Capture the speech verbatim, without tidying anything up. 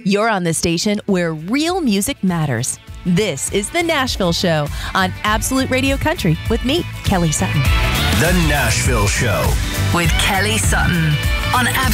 You're on the station where real music matters. This is The Nashville Show on Absolute Radio Country with me, Kelly Sutton. The Nashville Show with Kelly Sutton on Absolute